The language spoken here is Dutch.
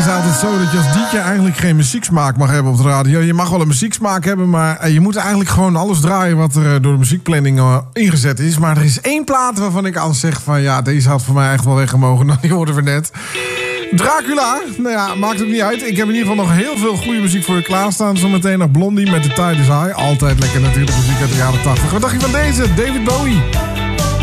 altijd zo dat je als DJ eigenlijk geen muzieksmaak mag hebben op de radio. Je mag wel een muzieksmaak hebben, maar je moet eigenlijk gewoon alles draaien wat er door de muziekplanning ingezet is. Maar er is één plaat waarvan ik al zeg van ja, deze had voor mij echt wel weggemogen. Nou, die hoorden we net. Dracula, nou ja, maakt het niet uit. Ik heb in ieder geval nog heel veel goede muziek voor je klaarstaan. Zometeen nog Blondie met The Tide Is High. Altijd lekker natuurlijk, muziek uit de jaren 80. Wat dacht je van deze? David Bowie.